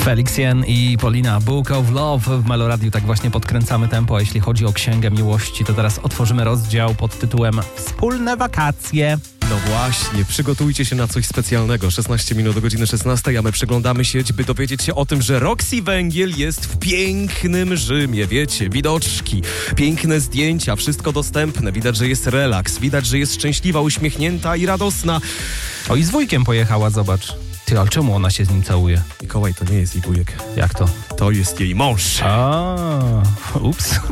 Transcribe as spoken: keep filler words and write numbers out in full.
Felix Jen i Paulina, Book of Love w Meloradiu. Tak właśnie podkręcamy tempo, a jeśli chodzi o Księgę Miłości, to teraz otworzymy rozdział pod tytułem Wspólne wakacje. No właśnie, przygotujcie się na coś specjalnego. szesnaście minut do godziny szesnastej, a my przyglądamy się, by dowiedzieć się o tym, że Roxy Węgiel jest w pięknym Rzymie, wiecie, widoczki, piękne zdjęcia, wszystko dostępne. Widać, że jest relaks, widać, że jest szczęśliwa, uśmiechnięta i radosna. O, i z wujkiem pojechała, zobacz. Ty, ale czemu ona się z nim całuje? Mikołaj, to nie jest jej wujek. Jak to? To jest jej mąż. A, ups.